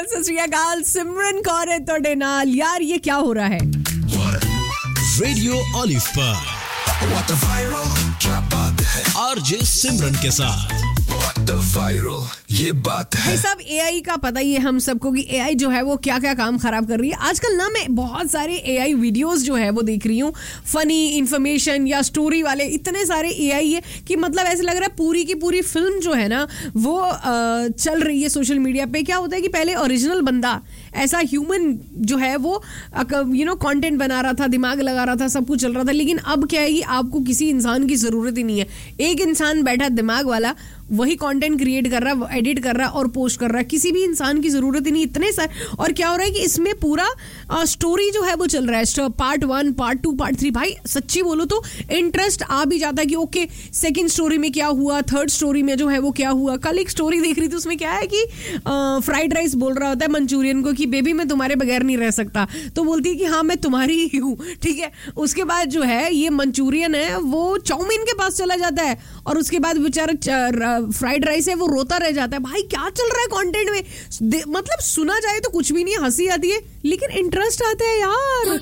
सत श्री अकाल, सिमरन कौर है तोड़े नाल। यार ये क्या हो रहा है? रेडियो ऑलिव पर आरजे सिमरन के साथ ये बात है। सब एआई का पता ही है हम सबको कि एआई जो है वो क्या क्या काम खराब कर रही है आजकल ना। मैं बहुत सारे एआई वीडियोस जो है वो देख रही हूँ, फनी इंफॉर्मेशन या स्टोरी वाले इतने सारे एआई है कि मतलब ऐसे लग रहा है पूरी की पूरी फिल्म जो है ना वो चल रही है सोशल मीडिया पे। क्या होता है कि पहले ओरिजिनल बंदा ऐसा ह्यूमन जो है वो कंटेंट बना रहा था, दिमाग लगा रहा था, सब कुछ चल रहा था। लेकिन अब क्या है कि आपको किसी इंसान की जरूरत ही नहीं है। एक इंसान बैठा दिमाग वाला वही कंटेंट क्रिएट कर रहा है, एडिट कर रहा है और पोस्ट कर रहा है। किसी भी इंसान की जरूरत ही नहीं, इतने सारे। और क्या हो रहा है कि इसमें पूरा स्टोरी जो है वो चल रहा है, पार्ट 1, पार्ट 2, पार्ट 3। भाई सच्ची बोलो तो इंटरेस्ट आ भी जाता है कि ओके सेकंड स्टोरी में क्या हुआ, थर्ड स्टोरी में जो है वो क्या हुआ। कल एक स्टोरी देख रही थी, उसमें क्या है कि फ्राइड राइस बोल रहा होता है मंचूरियन को कि बेबी मैं तुम्हारे बगैर नहीं रह सकता, तो बोलती है कि हाँ मैं तुम्हारी ही हूँ, ठीक है। उसके बाद जो है ये मंचूरियन है वो चाउमीन के पास चला जाता है और उसके बाद बेचारा फ्राइड राइस है वो रोता रह जाता है। भाई क्या चल रहा है कंटेंट में? मतलब सुना जाए तो कुछ भी नहीं, हंसी आती है लेकिन इंटरेस्ट आता है यार।